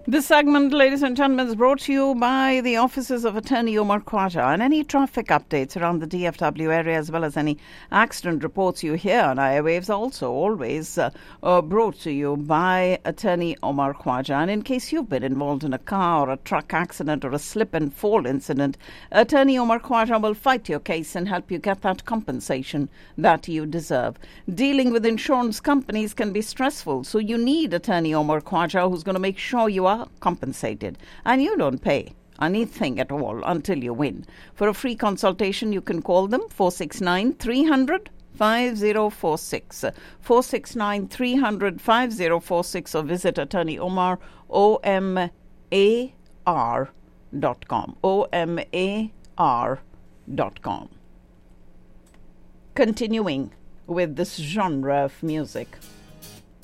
This segment, ladies and gentlemen, is brought to you by the offices of Attorney Omar Khwaja. And any traffic updates around the DFW area, as well as any accident reports you hear on airwaves, also always brought to you by Attorney Omar Khwaja. And in case you've been involved in a car or a truck accident or a slip and fall incident, Attorney Omar Khwaja will fight your case and help you get that compensation that you deserve. Dealing with insurance companies can be stressful, so you need Attorney Omar Khwaja, who's going to make sure you are compensated and you don't pay anything at all until you win. For a free consultation, you can call them 469 300 5046, 469 300 5046, or visit Attorney Omar, OMAR.com, OMAR.com. Continuing with this genre of music.